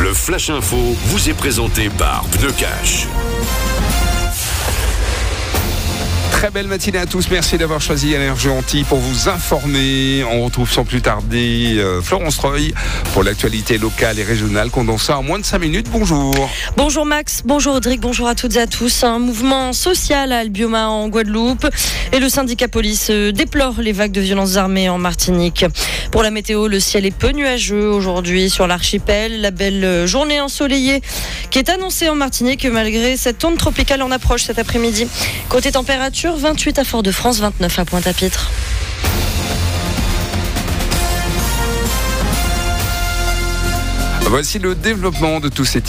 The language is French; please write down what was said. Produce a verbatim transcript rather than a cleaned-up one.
Le Flash Info vous est présenté par Pneucash. Très belle matinée à tous, merci d'avoir choisi Énergie Antilles pour vous informer. On retrouve sans plus tarder euh, Florence Treuil pour l'actualité locale et régionale condensée en moins de cinq minutes. Bonjour. Bonjour Max, bonjour Audric, bonjour à toutes et à tous. Un mouvement social à Albioma en Guadeloupe et le syndicat police déplore les vagues de violences armées en Martinique. Pour la météo, le ciel est peu nuageux aujourd'hui sur l'archipel. La belle journée ensoleillée qui est annoncée en Martinique malgré cette onde tropicale en approche cet après-midi. Côté température, vingt-huit à Fort-de-France, vingt-neuf à Pointe-à-Pitre. Voici le développement de tous ces